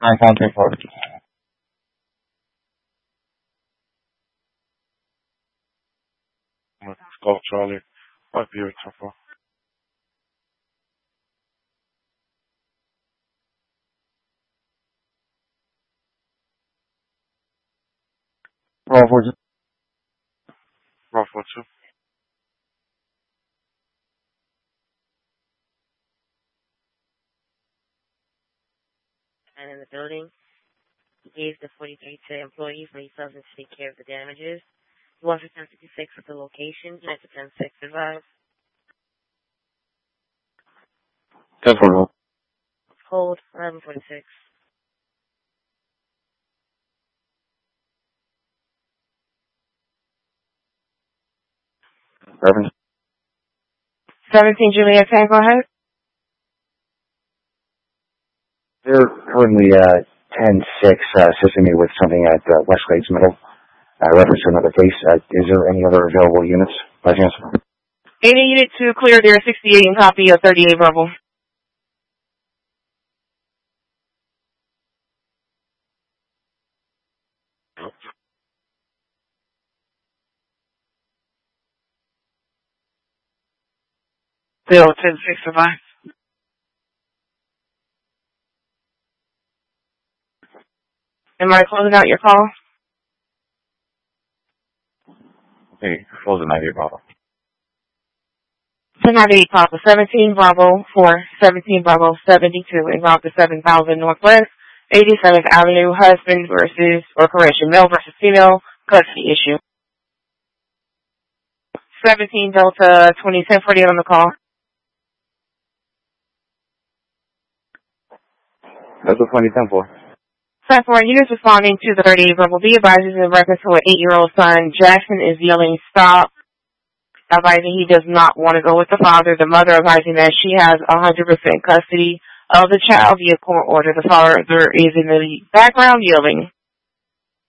contact for Golf Charlie. Might be a tougher. Bravo 4. Rough one too. And in the building, he gave the 43 to employees where he tells them to take care of the damages. He wants a 1056 at the location. He wants a 106 advised. 10-4. Hold 1146. Reverend. 17 Juliet 10, go ahead. They're currently 10-6 assisting me with something at Westlake's Middle. Reference to another case. Is there any other available units by chance? Any unit to clear their 68 and copy of 38 verbal. Bill 10-6 advice. Am I closing out your call? Okay, close the 98 Bravo. 1098 Papa 17 Bravo 4 17 Bravo 72 in route to 7000 Northwest 87th Avenue, husband versus, or correction, male versus female, custody issue. 17 Delta 201048 on the call. That's what 2010-4. 10-4, units responding to the 38 verbal B advises in reference to an 8-year-old son. Jackson is yelling stop, advising he does not want to go with the father. The mother advising that she has 100% custody of the child via court order. The father is in the background yelling.